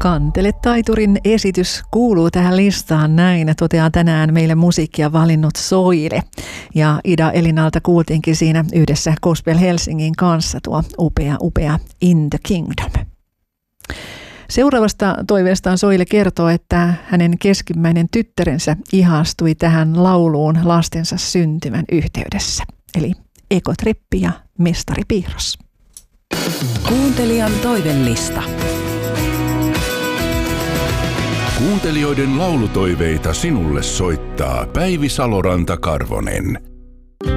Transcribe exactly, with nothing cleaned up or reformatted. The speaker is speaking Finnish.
Kantele-taiturin esitys kuuluu tähän listaan näin, toteaa tänään meille musiikkia valinnut Soile. Ja Ida Elinalta kuultiinkin siinä yhdessä Gospel Helsingin kanssa tuo upea, upea In the Kingdom. Seuraavasta toiveestaan Soile kertoo, että hänen keskimmäinen tyttärensä ihastui tähän lauluun lastensa syntymän yhteydessä. Eli Ekotrippi ja Mestari Piirros. Kuuntelijan toivellista. Kuuntelijoiden laulutoiveita sinulle soittaa Päivi Saloranta-Karvonen.